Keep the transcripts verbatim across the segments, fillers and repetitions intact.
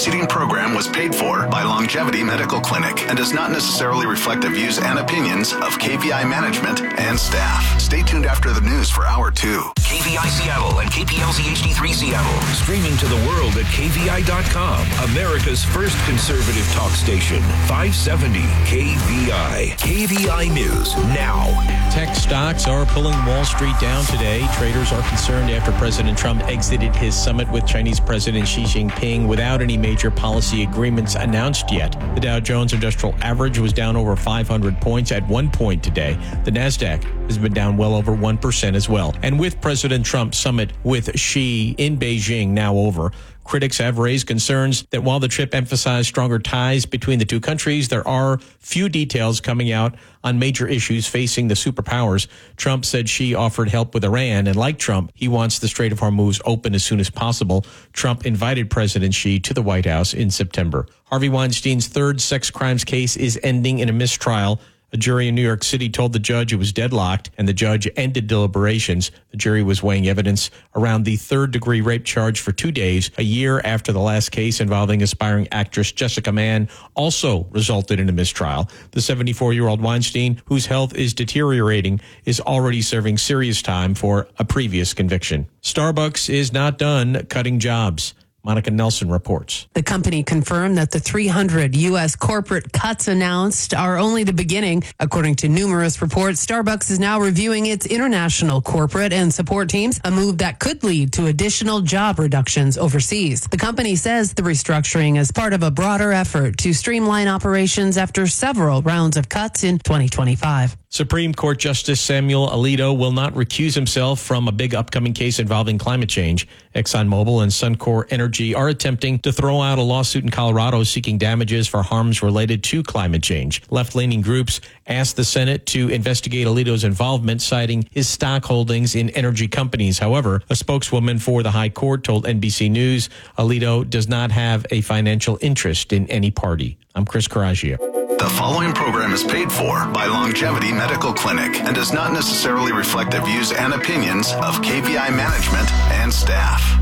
preceding program was paid for by Longevity Medical Clinic and does not necessarily reflect the views and opinions of K V I management and staff. Stay tuned after the news for Hour two. K V I Seattle and K P L Z H D three Seattle. Streaming to the world at K V I dot com. America's first conservative talk station. five seventy K V I. K V I News now. Tech stocks are pulling Wall Street down today. Traders are concerned after President Trump exited his summit with Chinese President Xi Jinping without any major policy agreements announced yet. The Dow Jones Industrial Average was down over five hundred points at one point today. The Nasdaq has been down well over one percent as well. And with President Trump's summit with Xi in Beijing now over, critics have raised concerns that while the trip emphasized stronger ties between the two countries, there are few details coming out on major issues facing the superpowers. Trump said Xi offered help with Iran, and like Trump, he wants the Strait of Hormuz open as soon as possible. Trump invited President Xi to the White House in September. Harvey Weinstein's third sex crimes case is ending in a mistrial. A jury in New York City told the judge it was deadlocked, and the judge ended deliberations. The jury was weighing evidence around the third-degree rape charge for two days, a year after the last case involving aspiring actress Jessica Mann also resulted in a mistrial. The seventy-four-year-old Weinstein, whose health is deteriorating, is already serving serious time for a previous conviction. Starbucks is not done cutting jobs. Monica Nelson reports. The company confirmed that the three hundred U S corporate cuts announced are only the beginning. According to numerous reports, Starbucks is now reviewing its international corporate and support teams, a move that could lead to additional job reductions overseas. The company says the restructuring is part of a broader effort to streamline operations after several rounds of cuts in twenty twenty-five. Supreme Court Justice Samuel Alito will not recuse himself from a big upcoming case involving climate change. ExxonMobil and Suncor Energy are attempting to throw out a lawsuit in Colorado seeking damages for harms related to climate change. Left-leaning groups asked the Senate to investigate Alito's involvement, citing his stock holdings in energy companies. However, a spokeswoman for the High Court told N B C News Alito does not have a financial interest in any party. I'm Chris Caraggia. The following program is paid for by Longevity Medical Clinic and does not necessarily reflect the views and opinions of K V I management and staff.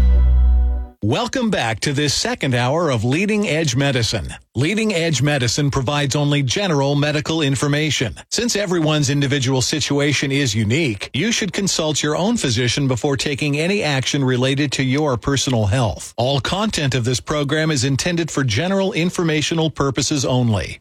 Welcome back to this second hour of Leading Edge Medicine. Leading Edge Medicine provides only general medical information. Since everyone's individual situation is unique, you should consult your own physician before taking any action related to your personal health. All content of this program is intended for general informational purposes only.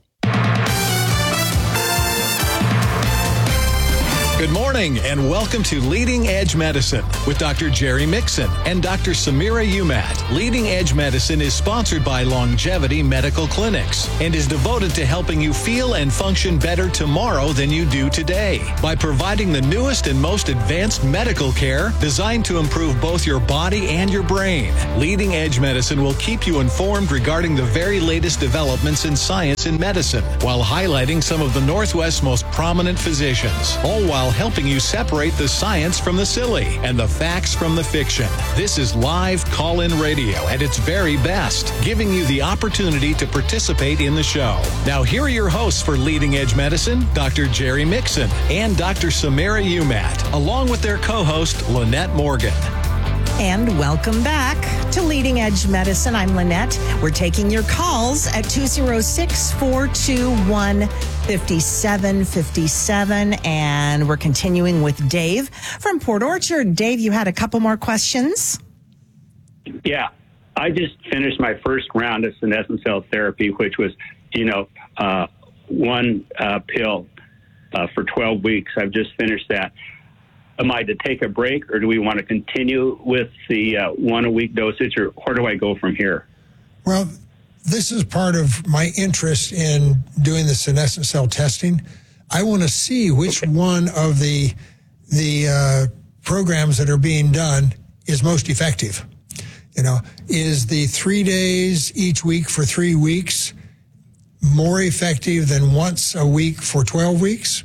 Good morning and welcome to Leading Edge Medicine with Doctor Jerry Mixon and Doctor Samira Umat. Leading Edge Medicine is sponsored by Longevity Medical Clinics and is devoted to helping you feel and function better tomorrow than you do today by providing the newest and most advanced medical care designed to improve both your body and your brain. Leading Edge Medicine will keep you informed regarding the very latest developments in science and medicine while highlighting some of the Northwest's most prominent physicians, all while helping you separate the science from the silly and the facts from the fiction. This is live call-in radio at its very best, giving you the opportunity to participate in the show. Now, here are your hosts for Leading Edge Medicine, Doctor Jerry Mixon and Doctor Samira Umat, along with their co-host, Lynette Morgan. And welcome back to Leading Edge Medicine. I'm Lynette. We're taking your calls at two oh six, four two one, five seven five seven. And we're continuing with Dave from Port Orchard. Dave, you had a couple more questions? Yeah. I just finished my first round of senescent cell therapy, which was, you know, uh, one uh, pill uh, for twelve weeks. I've just finished that. Am I to take a break, or do we want to continue with the uh, one-a-week dosage, or where do I go from here? Well, this is part of my interest in doing the senescent cell testing. I want to see which okay. one of the the uh, programs that are being done is most effective. You know, is the three days each week for three weeks more effective than once a week for twelve weeks?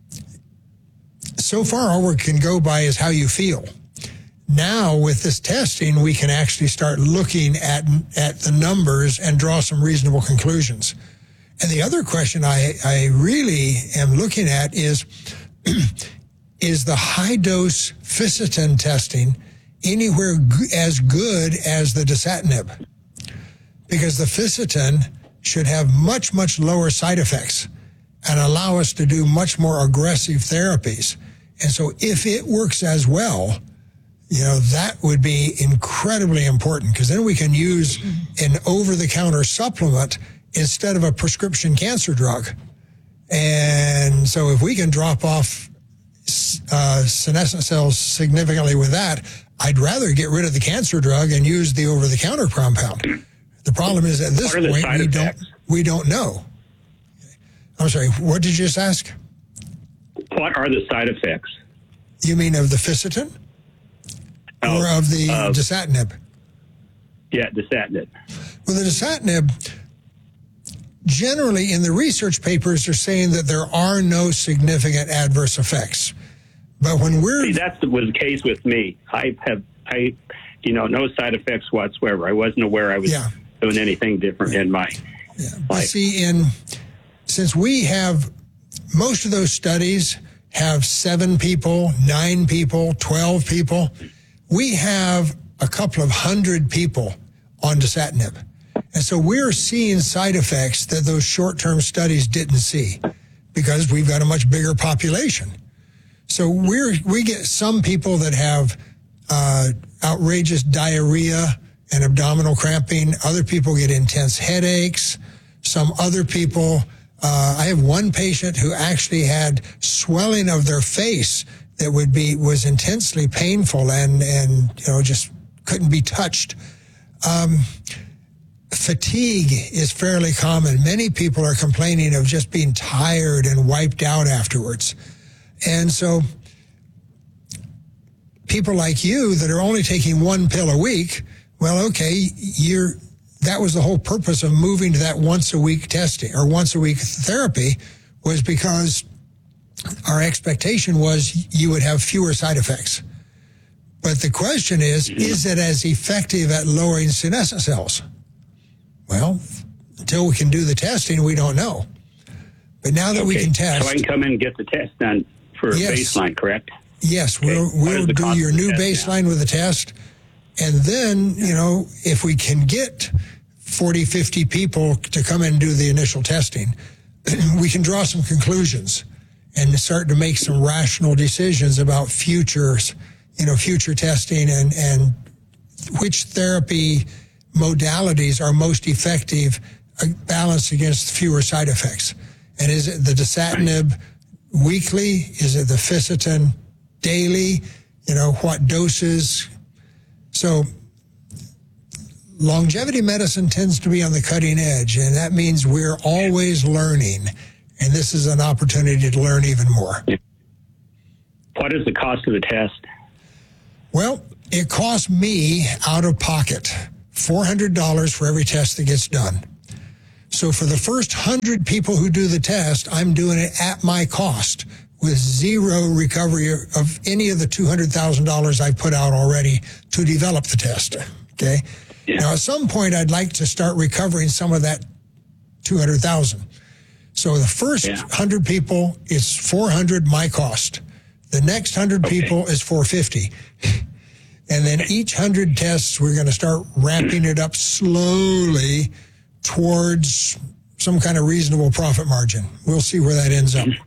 So far, all we can go by is how you feel. Now, with this testing, we can actually start looking at at the numbers and draw some reasonable conclusions. And the other question I, I really am looking at is, is the high-dose Fisetin testing anywhere g- as good as the dasatinib? because the Ficitin should have much, much lower side effects and allow us to do much more aggressive therapies. And so if it works as well, you know, that would be incredibly important, because then we can use an over-the-counter supplement instead of a prescription cancer drug. And so if we can drop off uh, senescent cells significantly with that, I'd rather get rid of the cancer drug and use the over-the-counter compound. The problem is at this point, we don't, we don't know. I'm sorry, what did you just ask? What are the side effects? You mean of the Ficitin? Oh, or of the uh, dasatinib? Yeah, dasatinib. Well, the dasatinib, generally in the research papers, are saying that there are no significant adverse effects. But when we're... See, that was the case with me. I have, I, you know, no side effects whatsoever. I wasn't aware I was yeah. doing anything different in my yeah. life. See, in, since we have, most of those studies have seven people, nine people, twelve people. We have a couple of hundred people on dasatinib. And so we're seeing side effects that those short-term studies didn't see, because we've got a much bigger population. So we're, we get some people that have uh, outrageous diarrhea and abdominal cramping. Other people get intense headaches. Some other people, uh, I have one patient who actually had swelling of their face that would be, was intensely painful and, and, you know, just couldn't be touched. Um, fatigue is fairly common. Many people are complaining of just being tired and wiped out afterwards. And so people like you that are only taking one pill a week, well, okay, you're, that was the whole purpose of moving to that once a week testing or once a week therapy, was because our expectation was you would have fewer side effects. But the question is, is it as effective at lowering senescent cells? Well, until we can do the testing, we don't know. But now that okay. we can test... So I can come in and get the test done for yes. a baseline, correct? Yes, okay. we'll, we'll do your new baseline now with the test. And then, you know, if we can get forty, fifty people to come in and do the initial testing, we can draw some conclusions and start to make some rational decisions about futures, you know, future testing and, and which therapy modalities are most effective, uh, balanced against fewer side effects. And is it the dasatinib right. weekly? Is it the Ficitin daily? You know, what doses? So longevity medicine tends to be on the cutting edge, and that means we're always learning. And this is an opportunity to learn even more. What is the cost of the test? Well, it costs me out of pocket four hundred dollars for every test that gets done. So for the first one hundred people who do the test, I'm doing it at my cost with zero recovery of any of the two hundred thousand dollars I put out already to develop the test. Okay. Yeah. Now, at some point, I'd like to start recovering some of that two hundred thousand dollars. So the first yeah. one hundred people is four hundred dollars my cost. The next one hundred okay. people is four hundred fifty dollars. And then each one hundred tests, we're going to start ramping it up slowly towards some kind of reasonable profit margin. We'll see where that ends up.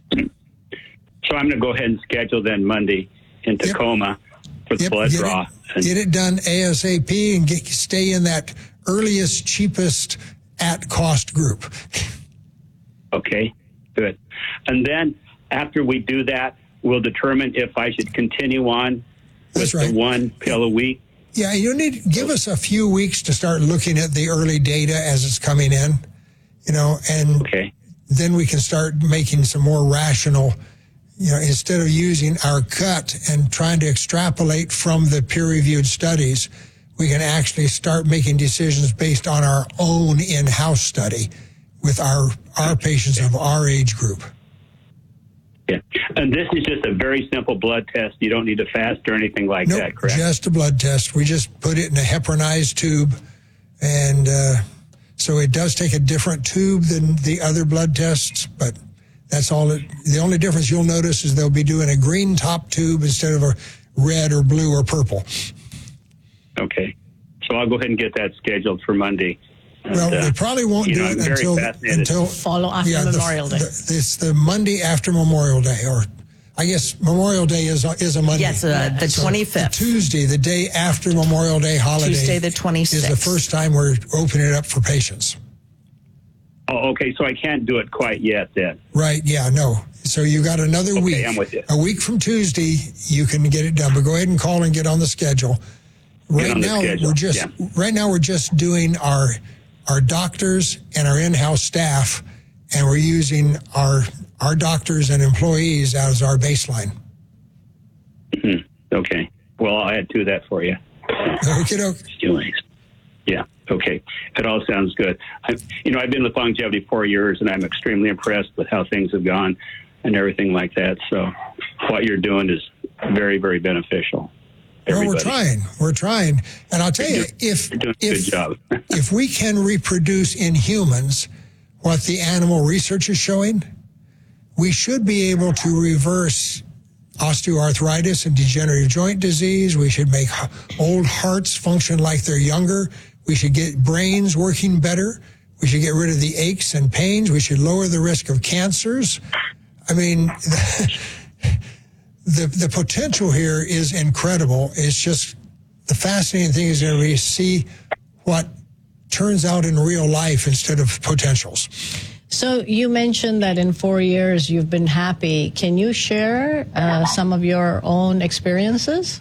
So I'm going to go ahead and schedule then Monday in Tacoma yep. for the yep. blood get draw. It, and get it done ASAP and get, stay in that earliest, cheapest at-cost group. Okay, good. And then after we do that, we'll determine if I should continue on That's with right. the one pill a week. Yeah, you need to give us a few weeks to start looking at the early data as it's coming in, you know, and okay. then we can start making some more rational, you know, instead of using our gut and trying to extrapolate from the peer-reviewed studies, we can actually start making decisions based on our own in-house study with our, our patients of our age group. Yeah. And this is just a very simple blood test. You don't need to fast or anything like nope, that, correct? Just a blood test. We just put it in a heparinized tube. And uh, so it does take a different tube than the other blood tests, but that's all. It, the only difference you'll notice is they'll be doing a green top tube instead of a red or blue or purple. Okay. So I'll go ahead and get that scheduled for Monday. Well, And, uh, we probably won't you do know, it I'm very until fascinated. until Follow after the- Memorial Day. the- it's the Monday after Memorial Day, or I guess Memorial Day is a, is a Monday. Yes, uh, the So twenty-fifth. Tuesday, the day after Memorial Day holiday. Tuesday the is twenty-sixth. the first time we're opening it up for patients. Oh, okay. So I can't do it quite yet then. Right? Yeah. No. So you got another Okay, week. I'm with you. A week from Tuesday, you can get it done. But go ahead and call and get on the schedule. Right on the now, schedule, we're just yeah. right now we're just doing our our doctors and our in-house staff, and we're using our our doctors and employees as our baseline. Mm-hmm. Okay. Well, I'll add to that for you. Okay, doke. Anyways. Yeah. Okay. It all sounds good. I, you know, I've been with Longevity four years, and I'm extremely impressed with how things have gone and everything like that. So, what you're doing is very, very beneficial. Well, we're Everybody. trying. We're trying. And I'll tell you, if You're doing a if good job. if we can reproduce in humans what the animal research is showing, we should be able to reverse osteoarthritis and degenerative joint disease. We should make h- old hearts function like they're younger. We should get brains working better. We should get rid of the aches and pains. We should lower the risk of cancers. I mean, the the potential here is incredible. It's just the fascinating thing is going to be see what turns out in real life instead of potentials. So you mentioned that in four years you've been happy. Can you share uh, some of your own experiences?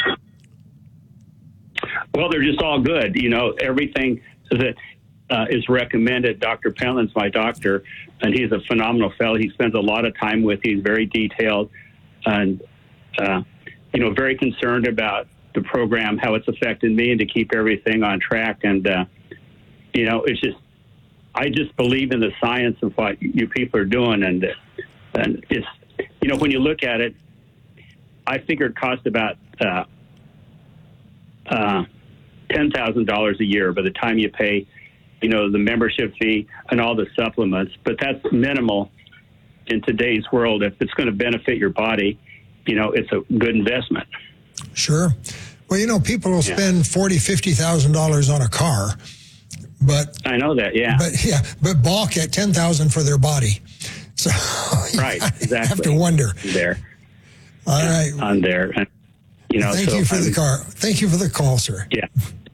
Well, they're just all good. You know, everything that uh, is recommended. Doctor Pentland's my doctor, and he's a phenomenal fellow. He spends a lot of time with. He's very detailed, and uh, you know, very concerned about the program, how it's affected me, and to keep everything on track. And uh, you know, it's just, I just believe in the science of what you people are doing, and and it's, you know, when you look at it, I figure it costs about uh, uh, ten thousand dollars a year by the time you pay, you know, the membership fee and all the supplements. But that's minimal in today's world. If it's going to benefit your body, you know, it's a good investment. Sure. Well, you know, people will spend forty, fifty thousand dollars on a car, but I know that. Yeah. but yeah, but balk at ten thousand for their body. So Right. Exactly. I have to wonder. There. All right. On there. And, you know, Thank so you for the I'm- car. Thank you for the call, sir. Yeah.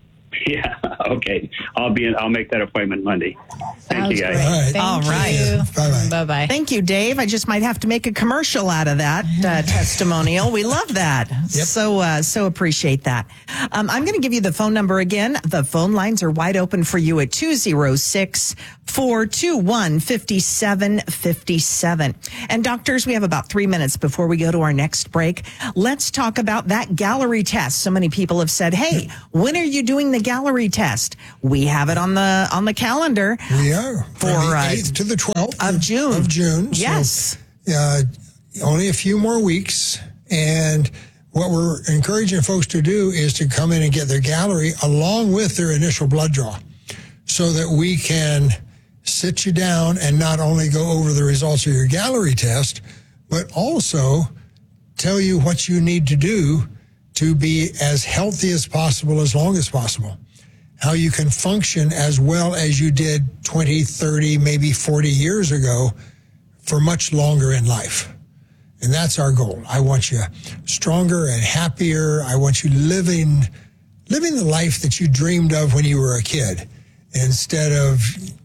Yeah. Okay. I'll be in, I'll make that appointment Monday. Thank Sounds you guys. great. All right. Thank All right. you. Bye-bye. Bye-bye. Thank you, Dave. I just might have to make a commercial out of that uh, testimonial. We love that. So, uh, so appreciate that. Um, I'm going to give you the phone number again. The phone lines are wide open for you at two oh six, four two one, five seven five seven. And doctors, we have about three minutes before we go to our next break. Let's talk about that Gallery test. So many people have said, hey, when are you doing the Gallery test? We have it on the, on the calendar. We are For, from the uh, eighth to the twelfth of June. Of June. Yes. So, uh, only a few more weeks. And what we're encouraging folks to do is to come in and get their Gallery along with their initial blood draw so that we can sit you down and not only go over the results of your Gallery test, but also tell you what you need to do to be as healthy as possible, as long as possible. How you can function as well as you did twenty, thirty, maybe forty years ago for much longer in life. And that's our goal. I want you stronger and happier. I want you living, living the life that you dreamed of when you were a kid instead of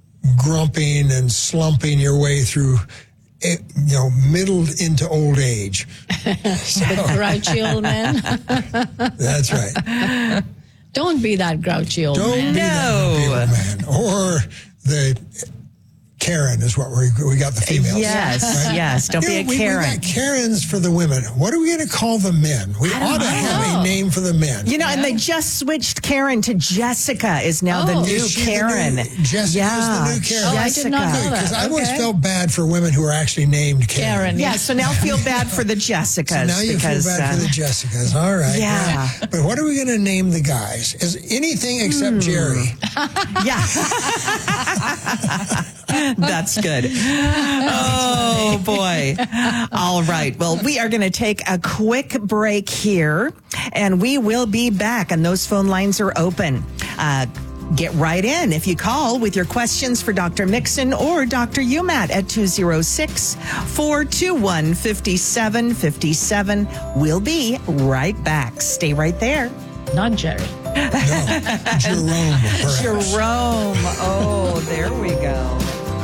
grumping and slumping your way through, you know, middle into old age. So, The grouchy old man. that's right. Don't be that grouchy old Don't man. be that man. Or the Karen is what we we got the females. Yes, right? yes. Don't You be know, a we, we Karen. got Karens for the women. What are we going to call the men? We ought to have a name for the men. You know, and they just switched Karen to Jessica is now the Oh. new Is she the Karen. new- Jessica yeah. is the new Karen. Oh, I did not know that. Because I've always Okay. felt bad for women who are actually named Karen. Karen. Yeah, so now feel bad for the Jessicas. So now you because, feel bad uh, for the Jessicas. All right. Yeah. Well, but what are we going to name the guys? Is anything except Jerry? Yeah. That's good. Oh, boy. All right. Well, we are going to take a quick break here, and we will be back, and those phone lines are open. Uh, Get right in if you call with your questions for Doctor Mixon or Doctor Umat at two oh six, four two one, five seven five seven. We'll be right back. Stay right there. Not Jerry. No, Jerome. Perhaps. Jerome. Oh, there we go.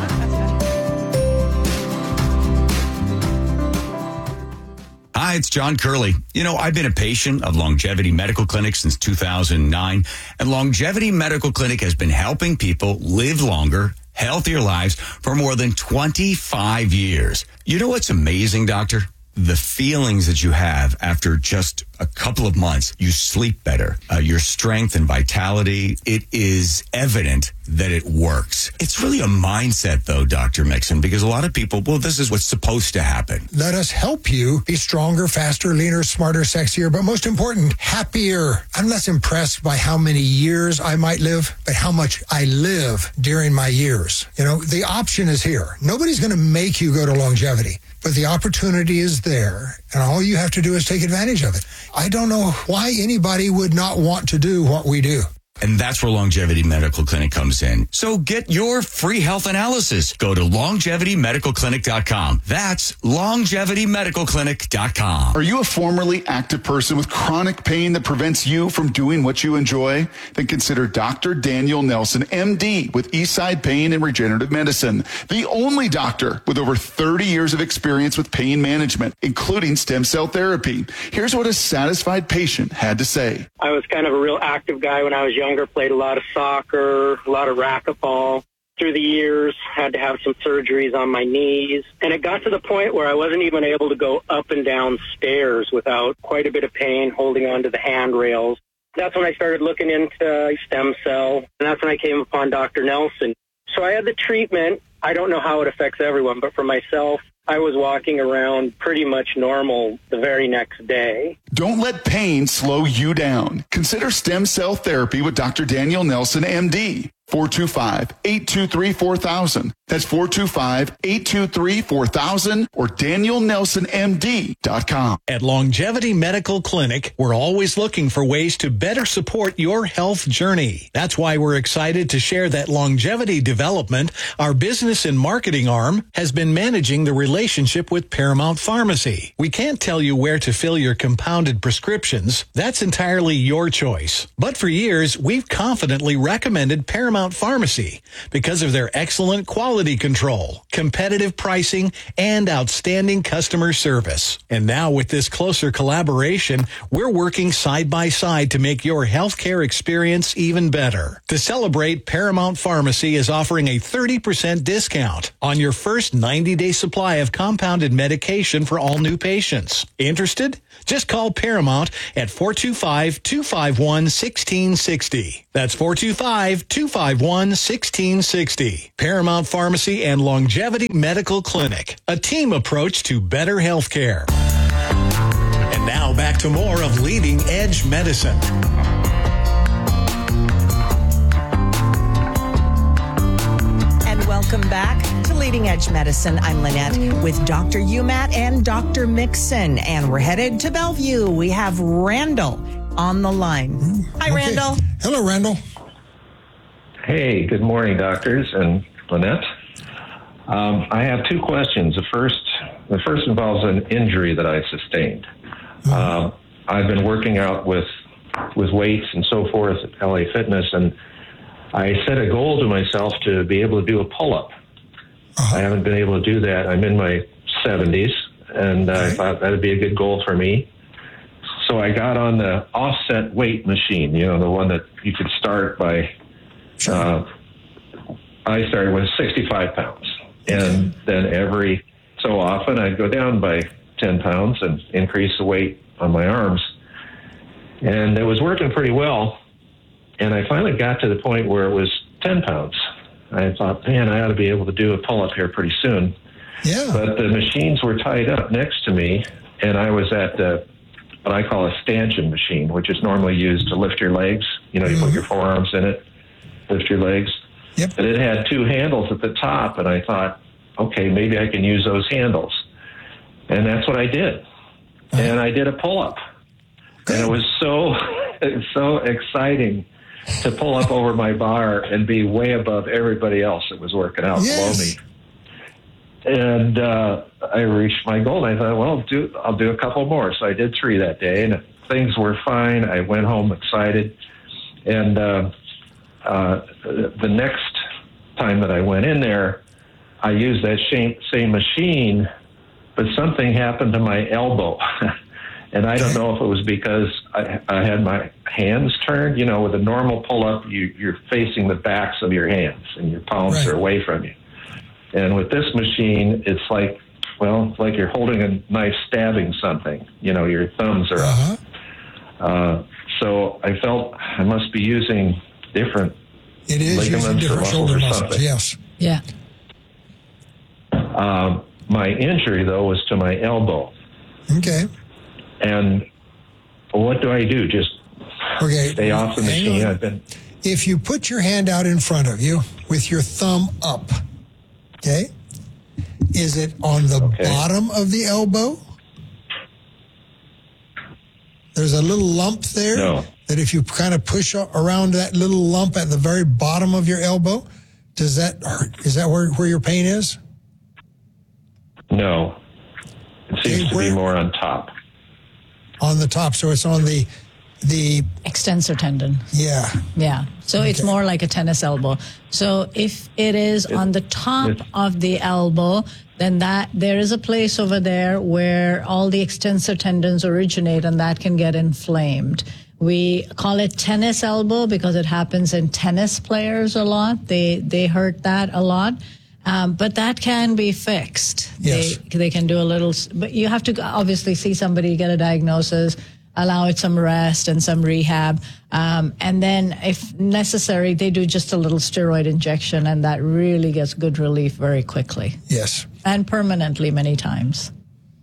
Hi, it's John Curley. You know, I've been a patient of Longevity Medical Clinic since two thousand nine, and Longevity Medical Clinic has been helping people live longer, healthier lives for more than twenty-five years. You know what's amazing, doctor? The feelings that you have after just a couple of months. You sleep better. Uh, your strength and vitality, it is evident that it works. It's really a mindset, though, Doctor Mixon, because a lot of people, well, this is what's supposed to happen. Let us help you be stronger, faster, leaner, smarter, sexier, but most important, happier. I'm less impressed by how many years I might live, but how much I live during my years. You know, the option is here. Nobody's going to make you go to longevity, but the opportunity is there, and all you have to do is take advantage of it. I don't know why anybody would not want to do what we do. And that's where Longevity Medical Clinic comes in. So get your free health analysis. Go to longevity medical clinic dot com. That's longevity medical clinic dot com. Are you a formerly active person with chronic pain that prevents you from doing what you enjoy? Then consider Doctor Daniel Nelson, M D, with Eastside Pain and Regenerative Medicine. The only doctor with over thirty years of experience with pain management, including stem cell therapy. Here's what a satisfied patient had to say. I was kind of a real active guy when I was younger, played a lot of soccer, a lot of racquetball. Through the years, had to have some surgeries on my knees. And it got to the point where I wasn't even able to go up and down stairs without quite a bit of pain holding onto the handrails. That's when I started looking into stem cell, and that's when I came upon Doctor Nelson. So I had the treatment. I don't know how it affects everyone, but for myself, I was walking around pretty much normal the very next day. Don't let pain slow you down. Consider stem cell therapy with Doctor Daniel Nelson, M D. four two five, eight two three, four thousand. That's four two five, eight two three, four thousand or daniel nelson m d dot com. At Longevity Medical Clinic, we're always looking for ways to better support your health journey. That's why we're excited to share that Longevity Development, our business and marketing arm, has been managing the relationship with Paramount Pharmacy. We can't tell you where to fill your compounded prescriptions. That's entirely your choice. But for years, we've confidently recommended Paramount Pharmacy because of their excellent quality control, competitive pricing, and outstanding customer service. And now with this closer collaboration, we're working side by side to make your healthcare experience even better. To celebrate, Paramount Pharmacy is offering a thirty percent discount on your first ninety-day supply of compounded medication for all new patients. Interested? Just call Paramount at four two five, two five one, one six six zero. That's four two five, two five one, one six six zero. Paramount Pharmacy and Longevity Medical Clinic, a team approach to better health care. And now back to more of Leading Edge Medicine. And welcome back to Leading Edge Medicine. I'm Lynette with Doctor Umat and Doctor Mixon, and we're headed to Bellevue. We have Randall on the line. Hi, Okay. Randall. Hello, Randall. Hey, good morning, doctors and Lynette. Um, I have two questions. The first, the first involves an injury that I sustained. Mm-hmm. Uh, I've been working out with with weights and so forth at L A Fitness, and I set a goal to myself to be able to do a pull-up. Uh-huh. I haven't been able to do that. I'm in my seventies, and uh, I thought that would be a good goal for me. So I got on the offset weight machine, you know, the one that you could start by. Sure. Uh, I started with sixty-five pounds, and then every so often I'd go down by ten pounds and increase the weight on my arms. And it was working pretty well. And I finally got to the point where it was ten pounds. I thought, man, I ought to be able to do a pull-up here pretty soon. Yeah. But the machines were tied up next to me, and I was at the, what I call a stanchion machine, which is normally used to lift your legs. You know, you Mm-hmm. put your forearms in it, lift your legs. Yep. And it had two handles at the top, and I thought, okay, maybe I can use those handles. And that's what I did. Uh-huh. And I did a pull-up. Good. And it was so, so exciting to pull up over my bar and be way above everybody else that was working out yes. below me. And uh, I reached my goal. And I thought, well, do, I'll do a couple more. So I did three that day, and things were fine. I went home excited. And uh, uh, the next time that I went in there, I used that same, same machine, but something happened to my elbow. And I don't know if it was because I, I had my hands turned. You know, with a normal pull-up, you, you're facing the backs of your hands, and your palms right. are away from you. And with this machine, it's like, well, it's like you're holding a knife stabbing something. You know, your thumbs are uh-huh. up. Uh, so I felt I must be using different it is ligaments using different or shoulder muscles or muscles, something. yes. Yeah. Um, my injury, though, was to my elbow. Okay. And what do I do? Just okay. stay off the Hang machine? on. I've been. If you put your hand out in front of you with your thumb up, okay, is it on the okay. bottom of the elbow? There's a little lump there no. that if you kind of push around that little lump at the very bottom of your elbow, does that hurt? Is that where, where your pain is? No. It seems okay, to where, be more on top. On the top, so it's on the the extensor tendon. Yeah. Yeah. So okay. it's more like a tennis elbow. So if it is it, on the top it, of the elbow, then that there is a place over there where all the extensor tendons originate, and that can get inflamed. We call it tennis elbow because it happens in tennis players a lot. They they hurt that a lot. Um, but that can be fixed. Yes. They, they can do a little, but you have to obviously see somebody, get a diagnosis, allow it some rest and some rehab. Um, and then if necessary, they do just a little steroid injection, and that really gets good relief very quickly. Yes. And permanently many times.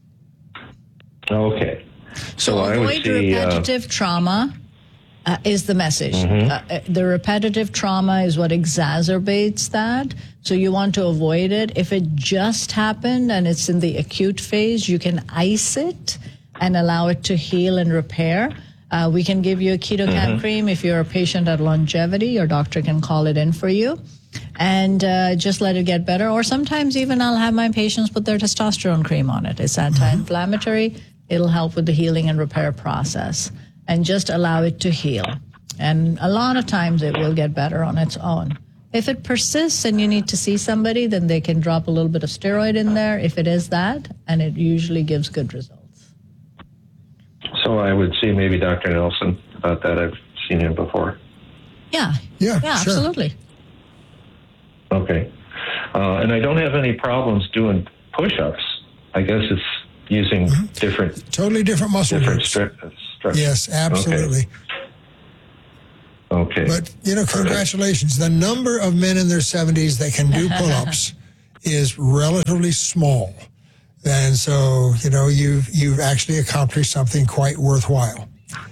Okay. So, so I would avoid see, repetitive uh, trauma. Uh, is the message. Mm-hmm. Uh, the repetitive trauma is what exacerbates that. So you want to avoid it. If it just happened and it's in the acute phase, you can ice it and allow it to heal and repair. Uh, we can give you a Ketocam mm-hmm. cream. If you're a patient at Longevity, your doctor can call it in for you and uh, just let it get better. Or sometimes even I'll have my patients put their testosterone cream on it. It's anti-inflammatory. It'll help with the healing and repair process. And just allow it to heal. And a lot of times it will get better on its own. If it persists and you need to see somebody, then they can drop a little bit of steroid in there if it is that, and it usually gives good results. So I would see maybe Doctor Nelson about that. I've seen him before. Yeah. Yeah, yeah sure. Absolutely. Okay. Uh, and I don't have any problems doing push-ups. I guess it's using mm-hmm. different... Totally different muscle different groups. Stri- Yes, absolutely. Okay. okay. But, you know, congratulations. The number of men in their seventies that can do pull-ups is relatively small. And so, you know, you've, you've actually accomplished something quite worthwhile.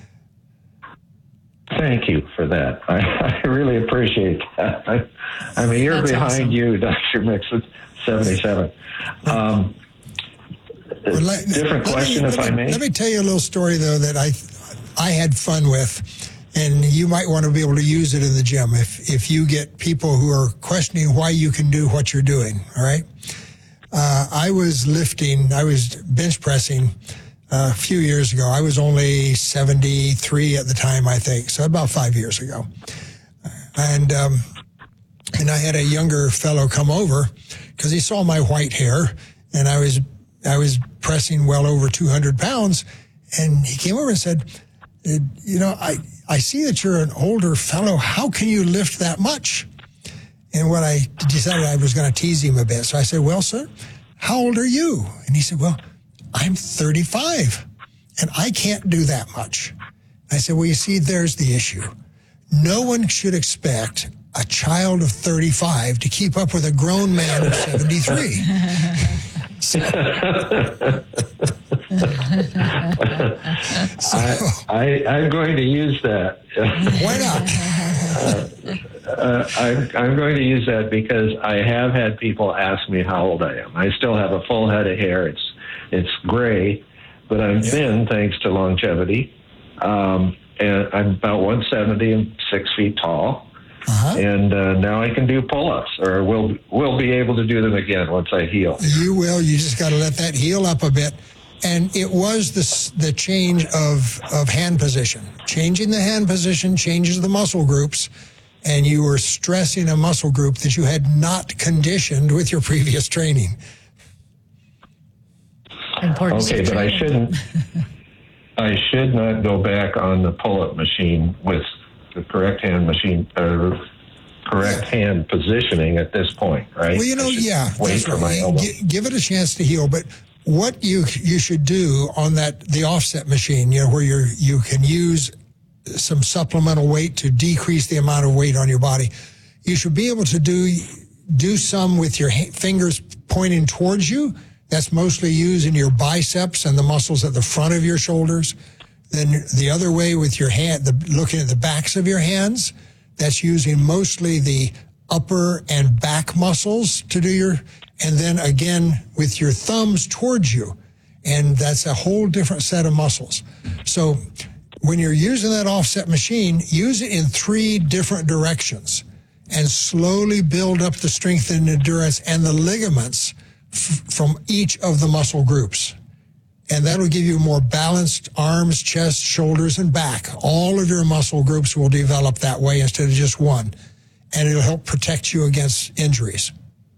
Thank you for that. I, I really appreciate that. I, I'm a year That's behind awesome. you, Doctor Mixon, seventy-seven. Um, Well, let, different let question, me, if me, I may. Let me tell you a little story, though, that I I had fun with, and you might want to be able to use it in the gym if, if you get people who are questioning why you can do what you're doing, all right? Uh, I was lifting, I was bench pressing uh, a few years ago. I was only seventy-three at the time, I think, so about five years ago. And, um, and I had a younger fellow come over because he saw my white hair, and I was I was pressing well over two hundred pounds, and he came over and said, you know, I, I see that you're an older fellow. How can you lift that much? And what I decided I was going to tease him a bit. So I said, well, sir, how old are you? And he said, well, I'm thirty-five, and I can't do that much. I said, well, you see, there's the issue. No one should expect a child of thirty-five to keep up with a grown man of seventy-three. So, I, I, I'm going to use that. Why not? uh, I'm, I'm going to use that because I have had people ask me how old I am. I still have a full head of hair. It's it's gray, but I'm yeah. thin thanks to longevity. Um, and I'm about one seventy and six feet tall. Uh-huh. And uh, now I can do pull-ups, or will will be able to do them again once I heal. You will. You just got to let that heal up a bit. And it was the the change of of hand position. Changing the hand position changes the muscle groups, and you were stressing a muscle group that you had not conditioned with your previous training. Important okay, but I shouldn't. I should not go back on the pull-up machine with the correct hand machine, uh, correct yeah. hand positioning at this point, right? Well, you know, yeah, wait for my elbow. G- give it a chance to heal, but what you you should do on that the offset machine, you know, where you you can use some supplemental weight to decrease the amount of weight on your body, you should be able to do do some with your ha- fingers pointing towards you. That's mostly used in your biceps and the muscles at the front of your shoulders. Then the other way with your hand, the, looking at the backs of your hands, that's using mostly the upper and back muscles to do your, and then again with your thumbs towards you. And that's a whole different set of muscles. So when you're using that offset machine, use it in three different directions and slowly build up the strength and endurance and the ligaments f- from each of the muscle groups. And that'll give you more balanced arms, chest, shoulders, and back. All of your muscle groups will develop that way instead of just one. And it'll help protect you against injuries.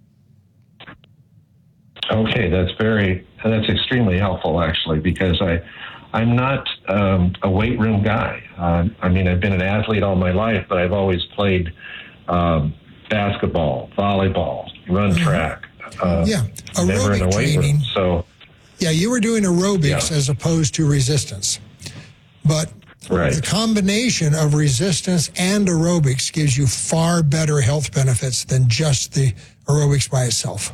Okay, that's very, that's extremely helpful, actually, because I, I'm not um, a weight room guy. Uh, I mean, I've been an athlete all my life, but I've always played um, basketball, volleyball, run track. Uh, yeah, aerobic never in a weight training. room, so... Yeah, you were doing aerobics yeah. as opposed to resistance. But right. the combination of resistance and aerobics gives you far better health benefits than just the aerobics by itself.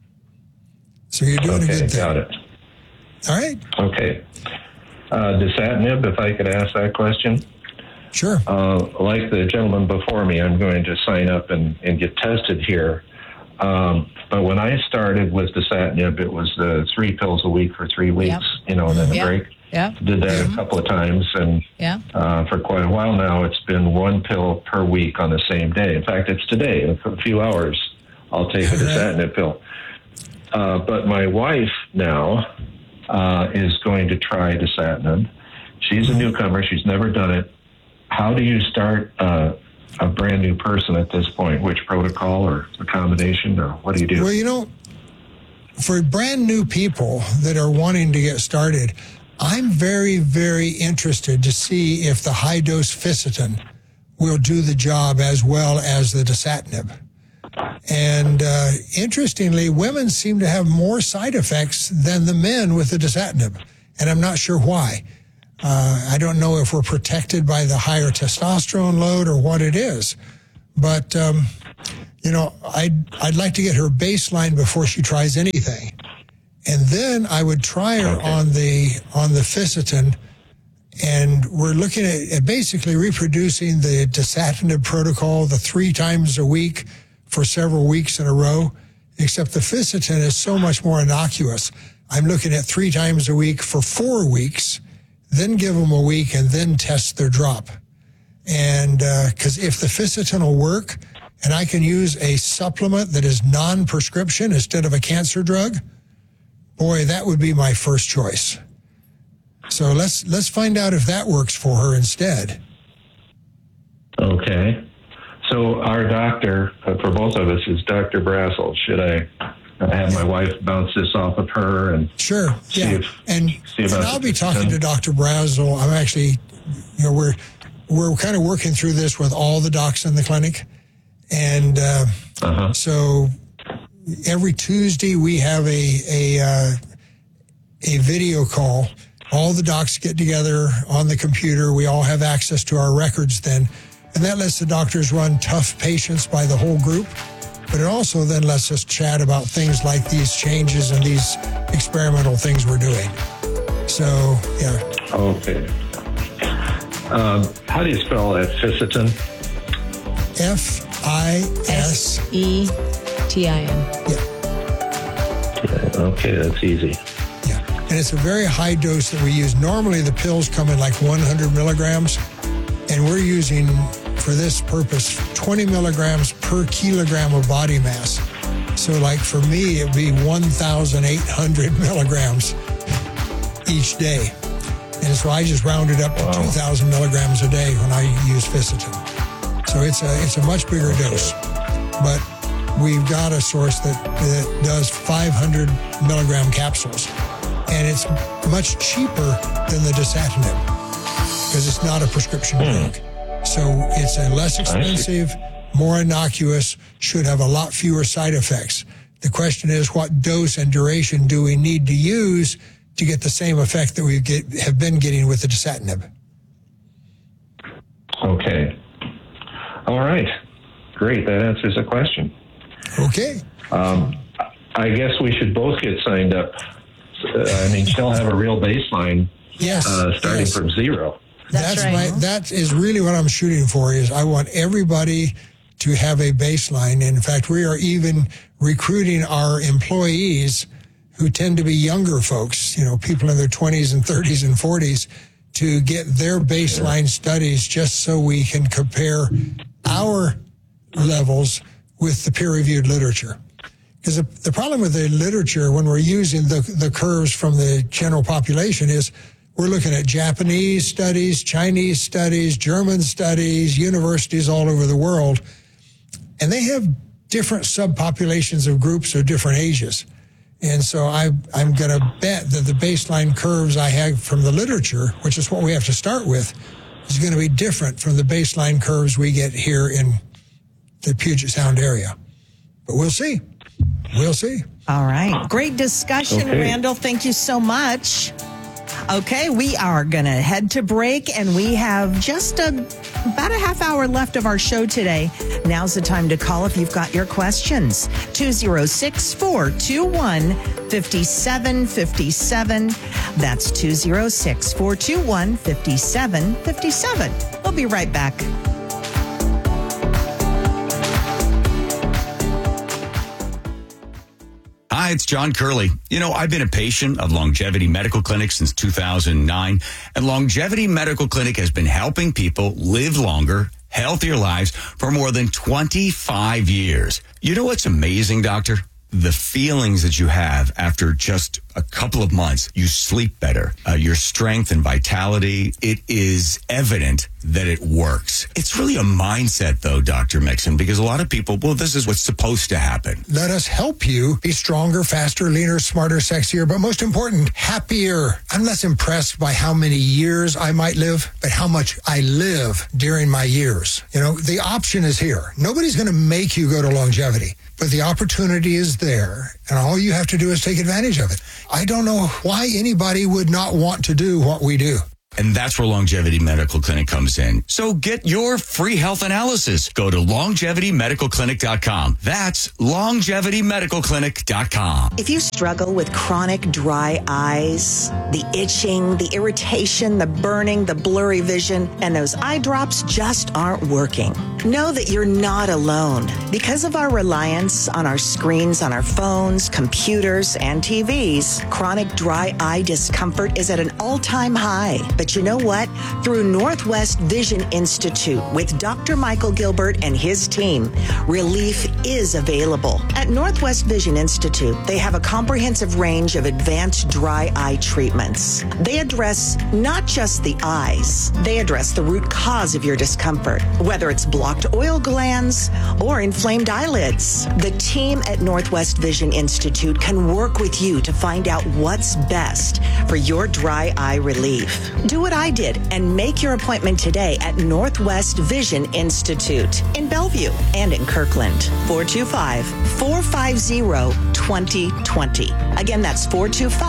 So you're doing okay, a good thing. Got it. All right. Okay. Uh, Dasatinib, if I could ask that question. Sure. Uh, like the gentleman before me, I'm going to sign up and, and get tested here. Um, but when I started with Dasatinib, it was the three pills a week for three weeks, yep. you know, and then a yep. break. Yeah. Did that mm-hmm. a couple of times, and yeah. uh, for quite a while now, it's been one pill per week on the same day. In fact, it's today. In a few hours, I'll take a Dasatinib pill. Uh, but my wife now uh, is going to try Dasatinib. She's a newcomer. She's never done it. How do you start uh, a brand new person at this point? Which protocol or a combination, or what do you do? Well, you know, for brand new people that are wanting to get started, I'm very, very interested to see if the high-dose Fisetin will do the job as well as the Dasatinib. And uh, interestingly, women seem to have more side effects than the men with the Dasatinib, and I'm not sure why. Uh, I don't know if we're protected by the higher testosterone load or what it is, but um, you know, I'd I'd like to get her baseline before she tries anything, and then I would try her okay. on the on the Fisetin, and we're looking at, at basically reproducing the Dasatinib protocol, the three times a week for several weeks in a row, except the Fisetin is so much more innocuous. I'm looking at three times a week for four weeks. Then give them a week and then test their drop. And because uh, if the Fisetin will work and I can use a supplement that is non-prescription instead of a cancer drug, boy, that would be my first choice. So let's let's find out if that works for her instead. Okay. So our doctor, uh, for both of us, is Doctor Brazel. Should I have my wife bounce this off of her and sure, see yeah, if, and, see and I'll be talking to Doctor Brazel. I'm actually, you know, we're we're kind of working through this with all the docs in the clinic, and uh, uh-huh. so every Tuesday we have a a uh, a video call. All the docs get together on the computer. We all have access to our records then, and that lets the doctors run tough patients by the whole group. But it also then lets us chat about things like these changes and these experimental things we're doing. So, yeah. Okay. Um, how do you spell that? Fisetin? F I S E T I N. Yeah. Okay, that's easy. Yeah. And it's a very high dose that we use. Normally the pills come in like one hundred milligrams, and we're using, for this purpose, twenty milligrams per kilogram of body mass. So like for me, it'd be one thousand eight hundred milligrams each day. And so I just rounded up to wow. two thousand milligrams a day when I use Fisetin. So it's a it's a much bigger dose. But we've got a source that, that does five hundred milligram capsules. And it's much cheaper than the dasatinib because it's not a prescription drug. Hmm. So it's a less expensive, more innocuous, should have a lot fewer side effects. The question is, what dose and duration do we need to use to get the same effect that we get, have been getting with the dasatinib? Okay. All right. Great. That answers the question. Okay. Um, I guess we should both get signed up. Uh, I mean, still have a real baseline. Yes. Uh, starting yes. from zero. That's, That's right. my, that is really what I'm shooting for. Is I want everybody to have a baseline. And in fact, we are even recruiting our employees, who tend to be younger folks, you know, people in their twenties and thirties and forties, to get their baseline studies just so we can compare our levels with the peer-reviewed literature. Because the, the problem with the literature when we're using the, the curves from the general population is we're looking at Japanese studies, Chinese studies, German studies, universities all over the world, and they have different subpopulations of groups of different ages. And so I, I'm going to bet that the baseline curves I have from the literature, which is what we have to start with, is going to be different from the baseline curves we get here in the Puget Sound area. But we'll see. We'll see. All right. Great discussion, Okay. Randall. Thank you so much. Okay, we are going to head to break, and we have just a, about a half hour left of our show today. Now's the time to call if you've got your questions. two oh six, four two one, five seven five seven. That's two oh six, four two one, five seven five seven. We'll be right back. Hi, it's John Curley. You know, I've been a patient of Longevity Medical Clinic since two thousand nine, and Longevity Medical Clinic has been helping people live longer, healthier lives for more than twenty-five years. You know what's amazing, doctor? The feelings that you have after just a couple of months. You sleep better. Uh, your strength and vitality, it is evident that it works. It's really a mindset, though, Doctor Mixon, because a lot of people, well, this is what's supposed to happen. Let us help you be stronger, faster, leaner, smarter, sexier, but most important, happier. I'm less impressed by how many years I might live, but how much I live during my years. You know, the option is here. Nobody's going to make you go to longevity, but the opportunity is there, and all you have to do is take advantage of it. I don't know why anybody would not want to do what we do. And that's where Longevity Medical Clinic comes in. So get your free health analysis. Go to longevity medical clinic dot com. That's longevity medical clinic dot com. If you struggle with chronic dry eyes, the itching, the irritation, the burning, the blurry vision, and those eye drops just aren't working, know that you're not alone. Because of our reliance on our screens, on our phones, computers, and T Vs, chronic dry eye discomfort is at an all-time high. But you know what? Through Northwest Vision Institute with Doctor Michael Gilbert and his team, relief is available. At Northwest Vision Institute, they have a comprehensive range of advanced dry eye treatments. They address not just the eyes, they address the root cause of your discomfort, whether it's blocked oil glands or inflamed eyelids. The team at Northwest Vision Institute can work with you to find out what's best for your dry eye relief. Do what I did and make your appointment today at Northwest Vision Institute in Bellevue and in Kirkland. four two five, four five zero, two zero two zero. Again, that's four two five,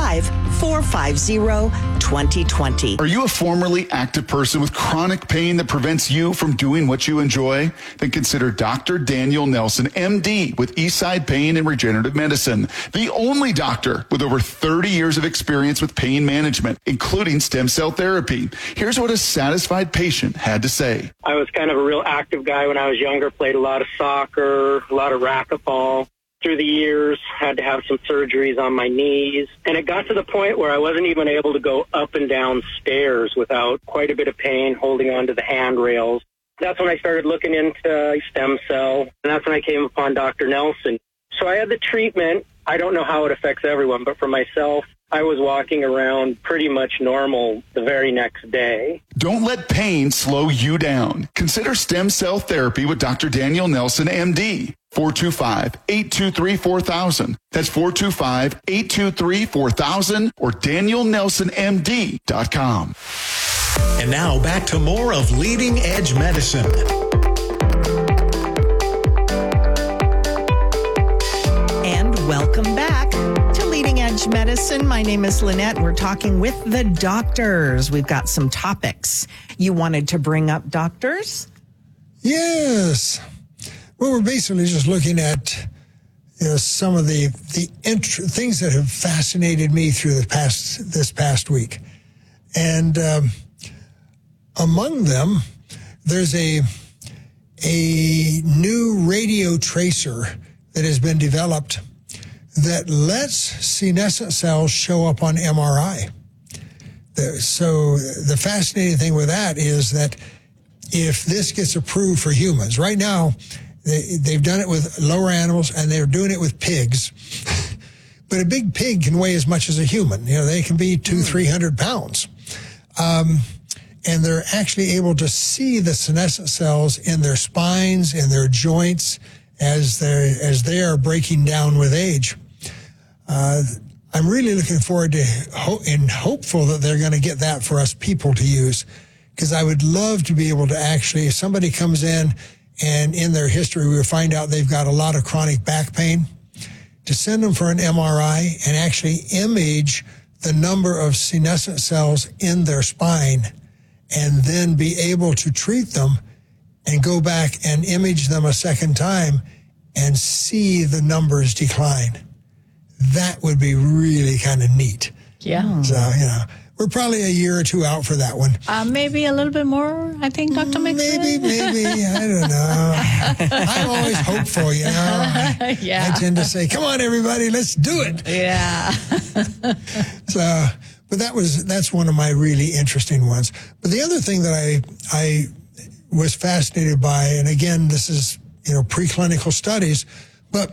four five zero, two zero two zero. Are you a formerly active person with chronic pain that prevents you from doing what you enjoy? Then consider Doctor Daniel Nelson, M D, with Eastside Pain and Regenerative Medicine, the only doctor with over thirty years of experience with pain management, including stem cell therapy. Here's what a satisfied patient had to say. I was kind of a real active guy when I was younger, played a lot of soccer, a lot of racquetball. Through the years, had to have some surgeries on my knees. And it got to the point where I wasn't even able to go up and down stairs without quite a bit of pain holding onto the handrails. That's when I started looking into stem cell, and that's when I came upon Doctor Nelson. So I had the treatment. I don't know how it affects everyone, but for myself, I was walking around pretty much normal the very next day. Don't let pain slow you down. Consider stem cell therapy with Doctor Daniel Nelson, M D. four two five, eight two three, four thousand. That's four two five, eight two three, four thousand or daniel nelson m d dot com. And now back to more of Leading Edge Medicine. And welcome back to Leading Edge Medicine. My name is Lynette. We're talking with the doctors. We've got some topics you wanted to bring up, doctors? Yes. Well, we're basically just looking at, you know, some of the the int- things that have fascinated me through the past this past week, and um, among them, there's a a new radio tracer that has been developed that lets senescent cells show up on M R I. The, so the fascinating thing with that is that if this gets approved for humans, right now, They, they've done it with lower animals, and they're doing it with pigs. But a big pig can weigh as much as a human. You know, they can be two, three hundred pounds. Um, and they're actually able to see the senescent cells in their spines, in their joints, as they as they are breaking down with age. Uh, I'm really looking forward to ho- and hopeful that they're going to get that for us people to use, because I would love to be able to actually, if somebody comes in and in their history, we find out they've got a lot of chronic back pain, to send them for an M R I and actually image the number of senescent cells in their spine, and then be able to treat them and go back and image them a second time and see the numbers decline. That would be really kind of neat. Yeah. So, you know, we're probably a year or two out for that one. Uh, maybe a little bit more, I think, Doctor Mixon. Maybe, maybe. I don't know. I'm always hopeful, you know. Yeah. I tend to say, come on, everybody, let's do it. Yeah. So, but that was, that's one of my really interesting ones. But the other thing that I, I was fascinated by, and again, this is, you know, preclinical studies, but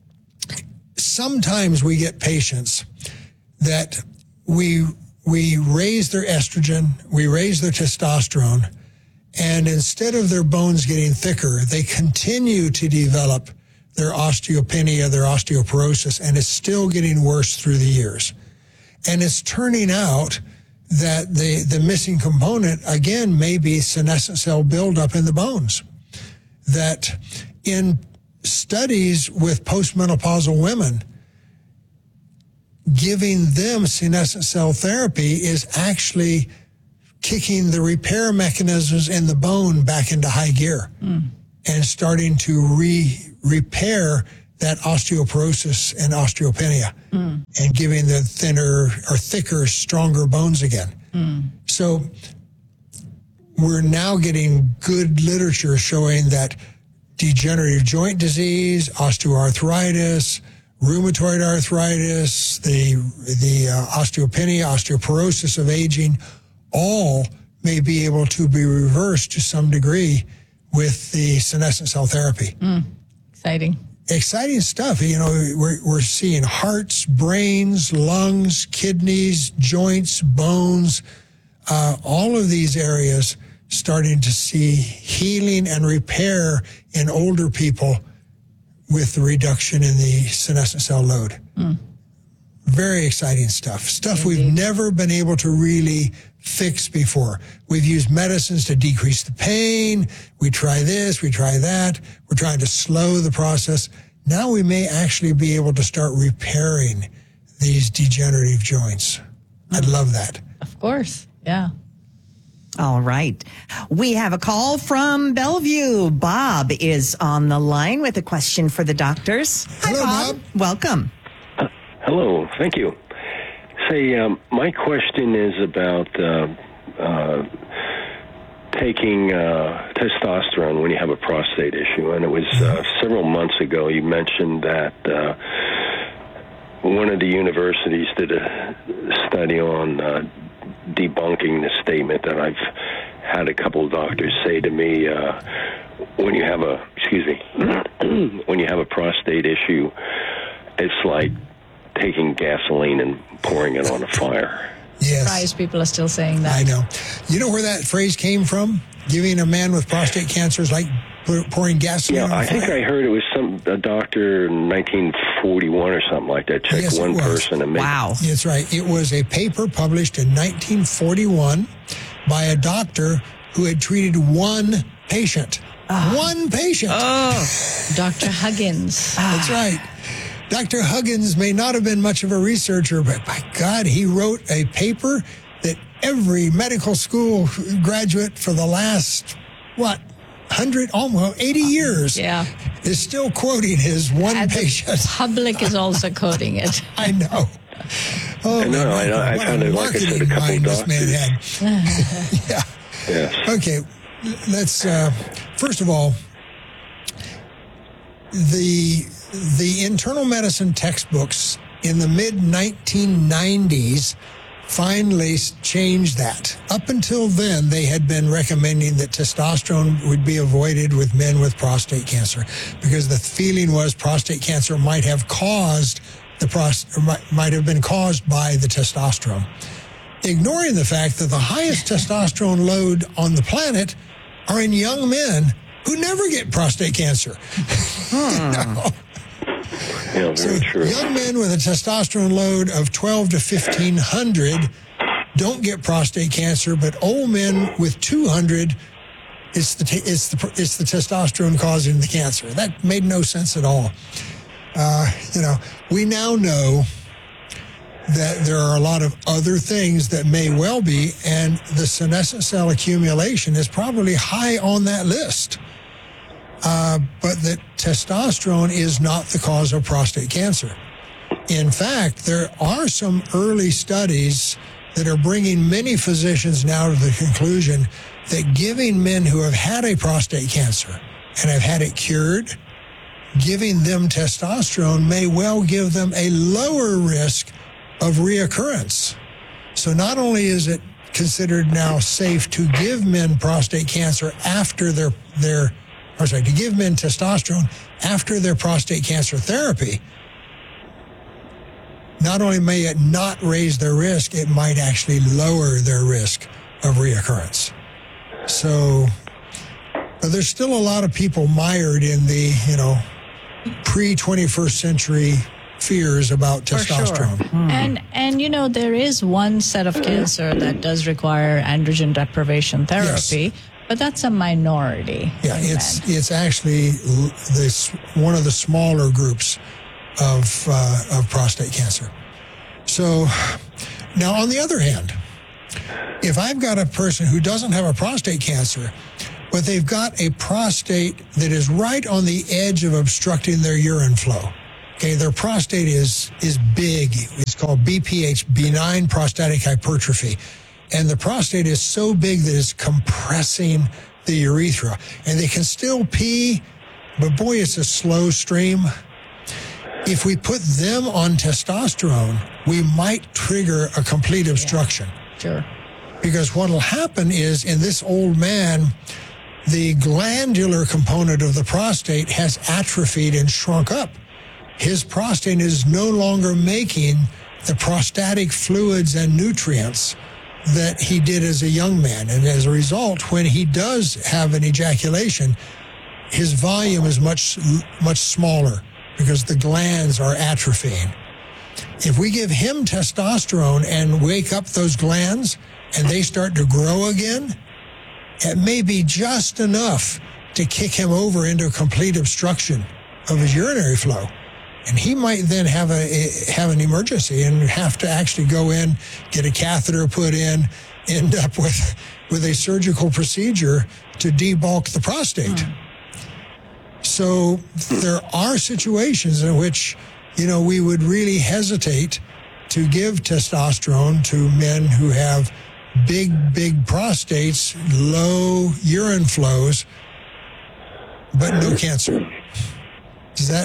sometimes we get patients that we we raise their estrogen, we raise their testosterone, and instead of their bones getting thicker, they continue to develop their osteopenia, their osteoporosis, and it's still getting worse through the years. And it's turning out that the, the missing component, again, may be senescent cell buildup in the bones. That in studies with postmenopausal women, giving them senescent cell therapy is actually kicking the repair mechanisms in the bone back into high gear mm. and starting to re repair that osteoporosis and osteopenia mm. and giving the thinner or thicker, stronger bones again. Mm. So we're now getting good literature showing that degenerative joint disease, osteoarthritis, rheumatoid arthritis, the the uh, osteopenia, osteoporosis of aging, all may be able to be reversed to some degree with the senescent cell therapy. Mm, exciting. Exciting stuff. You know, we're, we're seeing hearts, brains, lungs, kidneys, joints, bones, uh, all of these areas starting to see healing and repair in older people with the reduction in the senescent cell load. Mm. Very exciting stuff. Stuff Indeed. We've never been able to really fix before. We've used medicines to decrease the pain. We try this, we try that. We're trying to slow the process. Now we may actually be able to start repairing these degenerative joints. I'd love that. Of course. Yeah. All right. We have a call from Bellevue. Bob is on the line with a question for the doctors. Hi, Hello, Bob. Bob. Welcome. Uh, hello. Thank you. Say, um, my question is about uh, uh, taking uh, testosterone when you have a prostate issue. And it was uh, several months ago you mentioned that uh, one of the universities did a study on uh, debunking the statement that I've had a couple of doctors say to me, uh, when you have a, excuse me, when you have a prostate issue, it's like taking gasoline and pouring it on a fire. Yes. Surprised people are still saying that. I know. You know where that phrase came from? Giving a man with prostate cancer is like pouring gasoline Yeah, on a I fire? think I heard it was some a doctor in nineteen forty-one or something like that. Checked Yes, it one was. person and made That's right. It was a paper published in nineteen forty-one by a doctor who had treated one patient. One patient. Oh, Doctor Huggins. That's right. Doctor Huggins may not have been much of a researcher, but by God, he wrote a paper that every medical school graduate for the last, what, one hundred, almost eighty years yeah. is still quoting his one And patient. the public is also quoting it. I know. Oh, I know, my I know. God, I've what had, a a, like I said, a marketing couple mind of this man doctors. had. yeah. Yes. Okay, let's, uh, first of all, the the internal medicine textbooks in the mid nineteen nineties finally changed that. Up until then, they had been recommending that testosterone would be avoided with men with prostate cancer because the feeling was prostate cancer might have caused the prost- or might, might have been caused by the testosterone, ignoring the fact that the highest testosterone load on the planet are in young men who never get prostate cancer. Hmm. You know? Yeah, very So true. young men with a testosterone load of twelve to fifteen hundred don't get prostate cancer, but old men with two hundred, it's the t- it's the it's the testosterone causing the cancer. That made no sense at all. Uh, you know, we now know that there are a lot of other things that may well be, and the senescent cell accumulation is probably high on that list. Uh, but that testosterone is not the cause of prostate cancer. In fact, there are some early studies that are bringing many physicians now to the conclusion that giving men who have had a prostate cancer and have had it cured, giving them testosterone may well give them a lower risk of reoccurrence. So not only is it considered now safe to give men prostate cancer after their their or sorry, to give men testosterone after their prostate cancer therapy, not only may it not raise their risk, it might actually lower their risk of reoccurrence. So, but there's still a lot of people mired in the, you know, pre-twenty-first century fears about testosterone. For sure. And and you know there is one set of cancer that does require androgen deprivation therapy, Yes. but that's a minority. Yeah, in it's men. it's actually l- this one of the smaller groups of uh, of prostate cancer. So now, on the other hand, if I've got a person who doesn't have a prostate cancer, but they've got a prostate that is right on the edge of obstructing their urine flow. Okay, their prostate is is big. It's called B P H, benign prostatic hypertrophy. And the prostate is so big that it's compressing the urethra. And they can still pee, but boy, it's a slow stream. If we put them on testosterone, we might trigger a complete obstruction. Yeah, sure. Because what will happen is, in this old man, the glandular component of the prostate has atrophied and shrunk up. His prostate is no longer making the prostatic fluids and nutrients that he did as a young man. And as a result, when he does have an ejaculation, his volume is much, much smaller because the glands are atrophying. If we give him testosterone and wake up those glands and they start to grow again, it may be just enough to kick him over into a complete obstruction of his urinary flow. And he might then have a have an emergency and have to actually go in, get a catheter put in, end up with with a surgical procedure to debulk the prostate. Mm. So there are situations in which, you know, we would really hesitate to give testosterone to men who have big, big prostates, low urine flows, but no cancer. Does that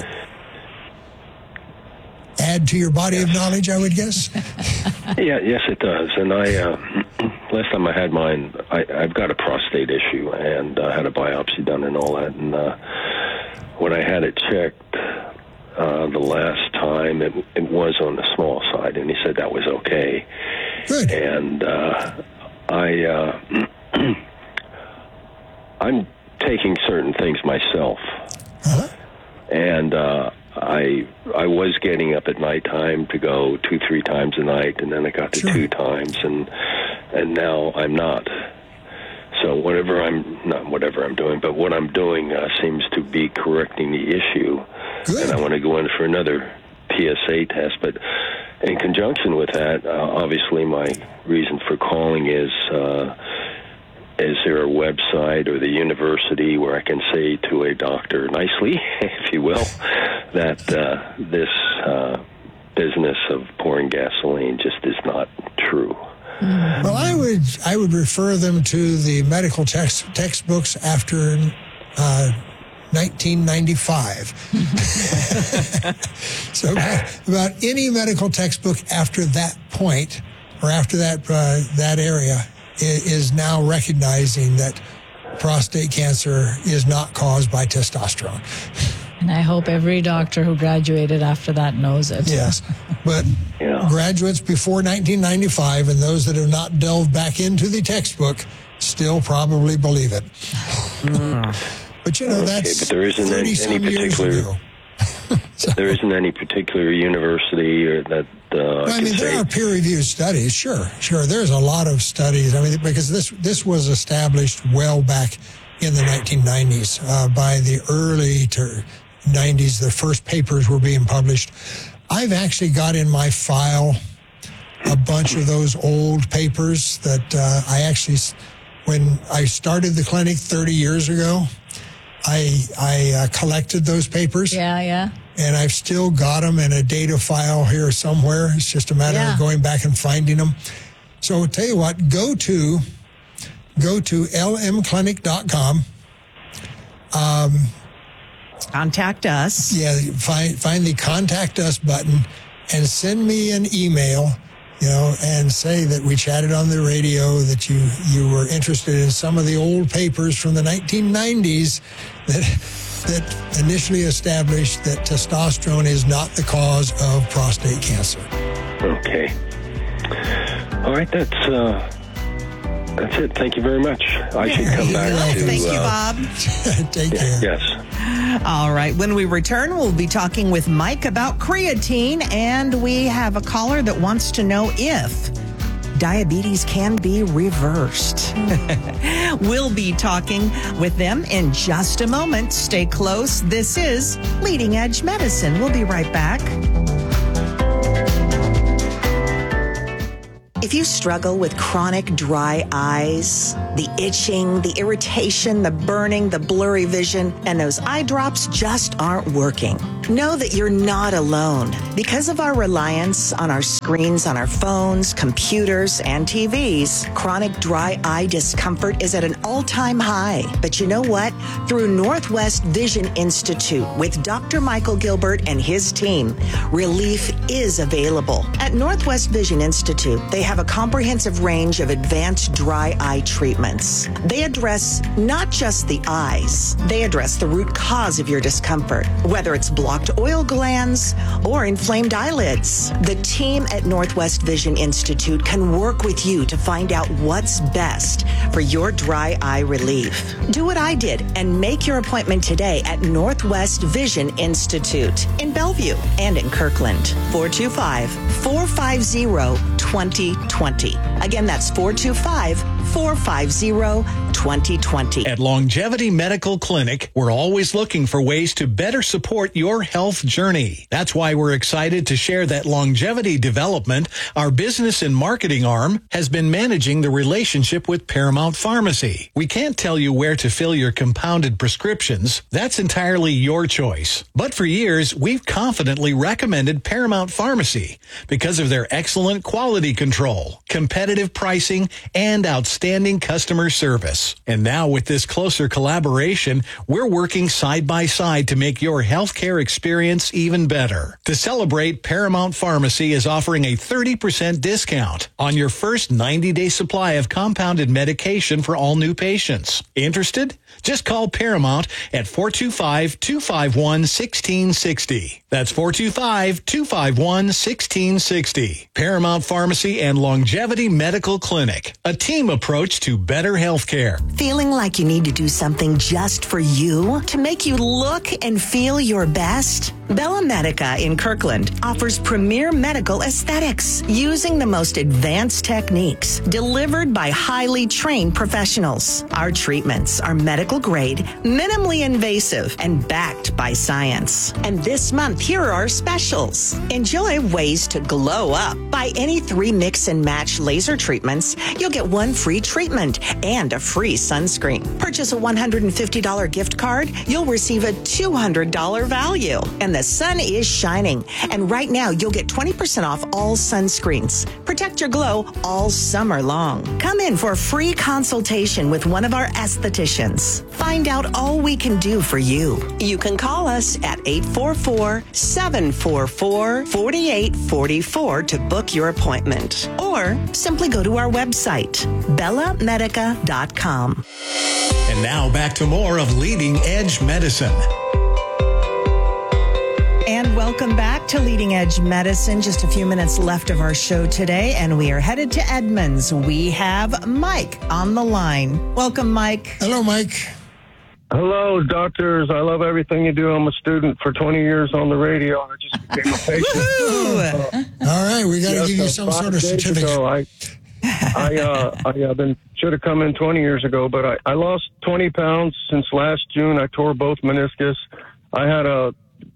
add to your body of knowledge, I would guess? Yeah, yes, it does. And I, uh, last time I had mine, I, I've got a prostate issue and I uh, had a biopsy done and all that. And uh, when I had it checked uh, the last time, it, it was on the small side, and he said that was okay. Good. And uh, I, uh, I'm taking certain things myself. Uh-huh. And uh, I I was getting up at nighttime to go two, three times a night, and then I got to sure. two times, and and now I'm not. So whatever I'm not whatever I'm doing, but what I'm doing uh, seems to be correcting the issue. Good. And I want to go in for another P S A test. But in conjunction with that, uh, obviously my reason for calling is. Uh, Is there a website or the university where I can say to a doctor nicely, if you will, that uh, this uh, business of pouring gasoline just is not true? Well, I would I would refer them to the medical text, textbooks after uh, nineteen ninety-five. So about, about any medical textbook after that point or after that uh, that area is now recognizing that prostate cancer is not caused by testosterone. And I hope every doctor who graduated after that knows it. Yes. But yeah. graduates before nineteen ninety-five and those that have not delved back into the textbook still probably believe it. Mm. But, you know, okay, that's but there isn't any, any particular... So, there isn't any particular university or that uh, well, I mean, say. there are peer-reviewed studies. Sure, sure. There's a lot of studies. I mean, because this this was established well back in the nineteen nineties. Uh, by the early to nineties, the first papers were being published. I've actually got in my file a bunch of those old papers that uh, I actually, when I started the clinic thirty years ago, I I uh, collected those papers. Yeah, yeah. And I've still got them in a data file here somewhere. It's just a matter yeah. of going back and finding them. So I'll tell you what, go to go to L M clinic dot com. Um, contact us. Yeah, find find the contact us button and send me an email, you know, and say that we chatted on the radio, that you, you were interested in some of the old papers from the nineteen nineties that that initially established that testosterone is not the cause of prostate cancer. Okay. All right, that's uh, that's it. Thank you very much. I should come back to... Thank you, uh, Bob. Take care. Yes. All right. When we return, we'll be talking with Mike about creatine, and we have a caller that wants to know if diabetes can be reversed. We'll be talking with them in just a moment. Stay close. This is Leading Edge Medicine. We'll be right back. If you struggle with chronic dry eyes, the itching, the irritation, the burning, the blurry vision, and those eye drops just aren't working, know that you're not alone. Because of our reliance on our screens, on our phones, computers, and T Vs, chronic dry eye discomfort is at an all-time high. But you know what? Through Northwest Vision Institute with Doctor Michael Gilbert and his team, relief is available. At Northwest Vision Institute, they have a comprehensive range of advanced dry eye treatments. They address not just the eyes, they address the root cause of your discomfort, whether it's blocked oil glands or inflamed eyelids. The team at Northwest Vision Institute can work with you to find out what's best for your dry eye relief. Do what I did and make your appointment today at Northwest Vision Institute in Bellevue and in Kirkland. four two five, four five zero, two zero two zero. Again, that's four two five, four five zero, two zero two zero. At Longevity Medical Clinic, we're always looking for ways to better support your health journey. That's why we're excited to share that Longevity Development, our business and marketing arm, has been managing the relationship with Paramount Pharmacy. We can't tell you where to fill your compounded prescriptions. That's entirely your choice. But for years, we've confidently recommended Paramount Pharmacy because of their excellent quality control, competitive pricing, and outstanding customer service. And now with this closer collaboration, we're working side by side to make your healthcare experience even better. To celebrate, Paramount Pharmacy is offering a thirty percent discount on your first ninety-day supply of compounded medication for all new patients. Interested? Just call Paramount at four two five, two five one, one six six zero. That's four two five, two five one, one six six zero. Paramount Pharmacy and Longevity Medical Clinic, a team approach to better healthcare. Feeling like you need to do something just for you to make you look and feel your best? Bella Medica in Kirkland offers premier medical aesthetics using the most advanced techniques delivered by highly trained professionals. Our treatments are medical grade, minimally invasive, and backed by science. And this month, here are our specials. Enjoy ways to glow up. Buy any three mix and match laser treatments, you'll get one free treatment and a free sunscreen. Purchase a one hundred fifty dollars gift card, you'll receive a two hundred dollars value. And the sun is shining. And right now, you'll get twenty percent off all sunscreens. Protect your glow all summer long. Come in for a free consultation with one of our estheticians. Find out all we can do for you. You can call us at eight four four, seven four four, four eight four four to book your appointment. Or simply go to our website, bella medica dot com. And now back to more of Leading Edge Medicine. And welcome back to Leading Edge Medicine. Just a few minutes left of our show today, and we are headed to Edmonds. We have Mike on the line. Welcome, Mike. Hello, Mike. Hello, doctors. I love everything you do. I'm a student for twenty years on the radio. I just became a patient. uh, All right, we got to yes, give you uh, some sort of certificate. Ago, I, I, uh, I uh, been should have come in twenty years ago, but I, I lost twenty pounds since last June. I tore both meniscus. I had a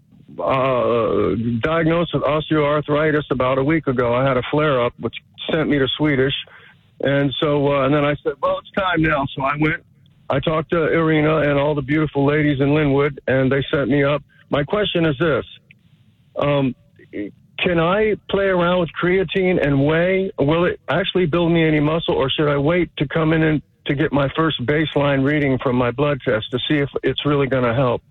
uh, diagnosed with osteoarthritis about a week ago. I had a flare up, which sent me to Swedish, and so uh, and then I said, well, it's time now. So I went. I talked to Irina and all the beautiful ladies in Linwood, and they set me up. My question is this. Um, can I play around with creatine and whey? Will it actually build me any muscle, or should I wait to come in and to get my first baseline reading from my blood test to see if it's really going to help?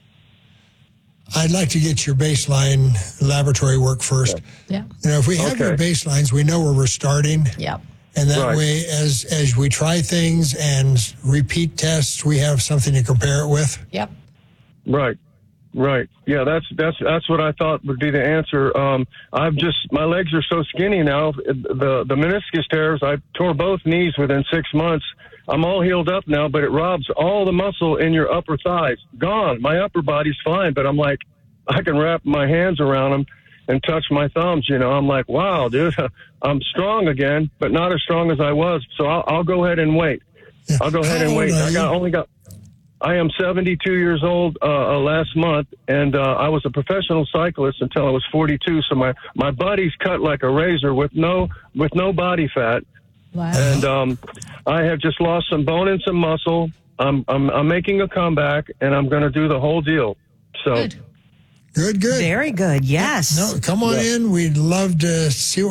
I'd like to get your baseline laboratory work first. Yeah. You know, if we have Okay. your baselines, we know where we're starting. Yeah. And that Right. way, as as we try things and repeat tests, we have something to compare it with. Yep. Right, right. Yeah, that's that's that's what I thought would be the answer. Um, I've just my legs are so skinny now. The the meniscus tears. I tore both knees within six months. I'm all healed up now, but it robs all the muscle in your upper thighs. Gone. My upper body's fine, but I'm like, I can wrap my hands around them and touch my thumbs. You know, I'm like, wow, dude, I'm strong again, but not as strong as I was. So I'll, I'll go ahead and wait. Yeah. I'll go ahead How and wait. old are I got you? only got. I am seventy-two years old uh, uh, last month, and uh, I was a professional cyclist until I was forty-two. So my, my body's cut like a razor with no with no body fat, Wow. and um, I have just lost some bone and some muscle. I'm I'm, I'm making a comeback, and I'm going to do the whole deal. So. Good. Good, good. Very good. Yes. No, come on Yeah. in. We'd love to see what